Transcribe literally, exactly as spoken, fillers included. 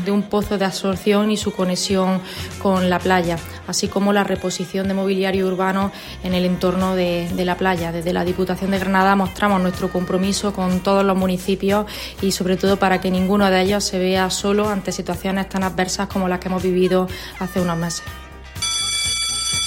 de un pozo de absorción y su conexión con la playa, así como la reposición de mobiliario urbano en el entorno de, de la playa. Desde la Diputación de Granada mostramos nuestro compromiso con todos los municipios y sobre todo para que ninguno de ellos se vea solo ante situaciones tan adversas como las que hemos vivido hace unos meses.